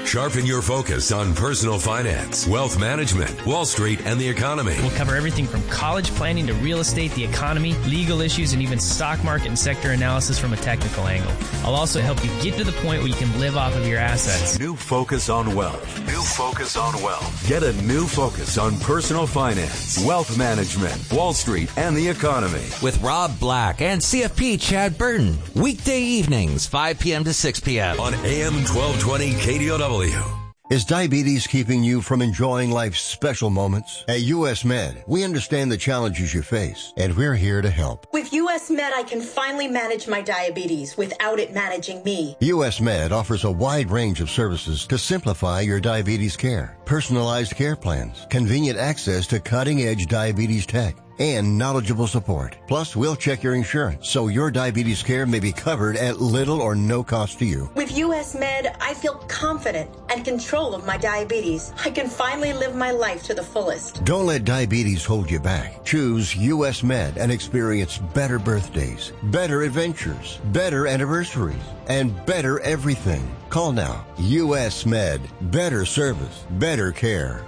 Sharpen your focus on personal finance, wealth management, Wall Street, and the economy. We'll cover everything from college planning to real estate, the economy, legal issues, and even stock market and sector analysis from a technical angle. I'll also help you get to the point where you can live off of your assets. New focus on wealth. New focus on wealth. Get a new focus on personal finance, wealth management, Wall Street, and the economy. With Rob Black and CFP Chad Burton. Weekday evenings, 5 p.m. to 6 p.m. on AM 1220 KDOW. Is diabetes keeping you from enjoying life's special moments? At US Med, we understand the challenges you face, and we're here to help. With US Med, I can finally manage my diabetes without it managing me. US Med offers a wide range of services to simplify your diabetes care. Personalized care plans, convenient access to cutting-edge diabetes tech, and knowledgeable support. Plus, we'll check your insurance so your diabetes care may be covered at little or no cost to you. With US Med, I feel confident and control of my diabetes. I can finally live my life to the fullest. Don't let diabetes hold you back. Choose US Med and experience better birthdays, better adventures, better anniversaries, and better everything. Call now. US Med. Better service. Better care.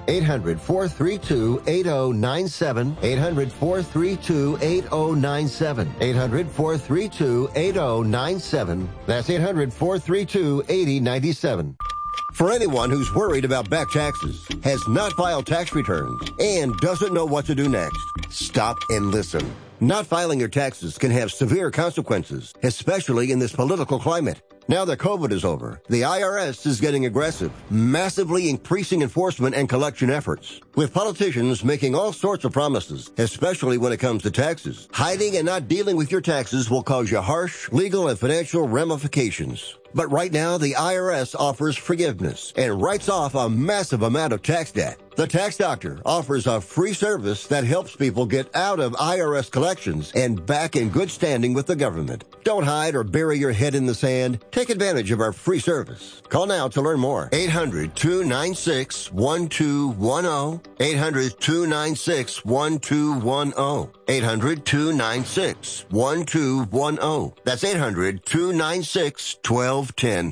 800-432-8097. 800-432-8097. 800-432-8097. That's 800-432-8097. For anyone who's worried about back taxes, has not filed tax returns, and doesn't know what to do next, stop and listen. Not filing your taxes can have severe consequences, especially in this political climate. Now that COVID is over, the IRS is getting aggressive, massively increasing enforcement and collection efforts, with politicians making all sorts of promises, especially when it comes to taxes. Hiding and not dealing with your taxes will cause you harsh legal and financial ramifications. But right now, the IRS offers forgiveness and writes off a massive amount of tax debt. The Tax Doctor offers a free service that helps people get out of IRS collections and back in good standing with the government. Don't hide or bury your head in the sand. Take advantage of our free service. Call now to learn more. 800-296-1210. 800-296-1210. 800-296-1210. That's 800-296-1210.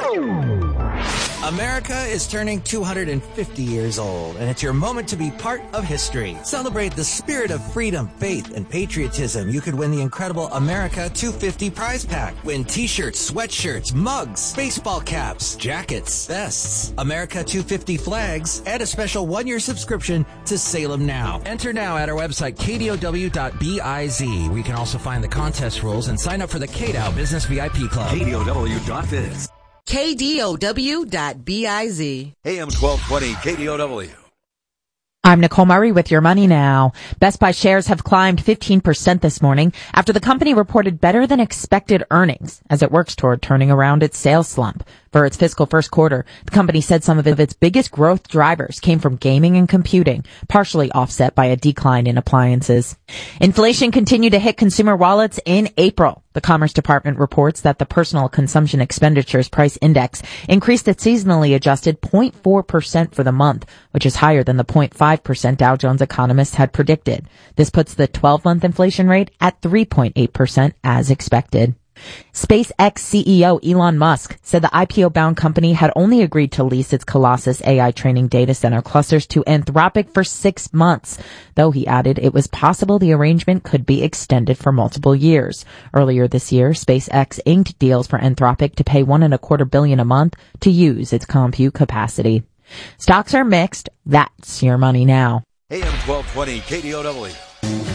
America is turning 250 years old, and it's your moment to be part of history. Celebrate the spirit of freedom, faith, and patriotism. You could win the incredible America 250 prize pack. Win t-shirts, sweatshirts, mugs, baseball caps, jackets, vests, America 250 flags, and a special one-year subscription to Salem Now. Enter now at our website, kdow.biz, where you can also find the contest rules and sign up for the KDOW Business VIP Club. KDOW.biz. KDOW.biz. AM 1220 KDOW. I'm Nicole Murray with Your Money Now. Best Buy shares have climbed 15% this morning after the company reported better than expected earnings as it works toward turning around its sales slump. For its fiscal first quarter, the company said some of its biggest growth drivers came from gaming and computing, partially offset by a decline in appliances. Inflation continued to hit consumer wallets in April. The Commerce Department reports that the Personal Consumption Expenditures Price Index increased at seasonally adjusted 0.4% for the month, which is higher than the 0.5% Dow Jones economists had predicted. This puts the 12-month inflation rate at 3.8% as expected. SpaceX CEO Elon Musk said the IPO-bound company had only agreed to lease its Colossus AI training data center clusters to Anthropic for 6 months, though he added it was possible the arrangement could be extended for multiple years. Earlier this year, SpaceX inked deals for Anthropic to pay $1.25 billion a month to use its compute capacity. Stocks are mixed. That's Your Money Now. AM 1220 KDOW.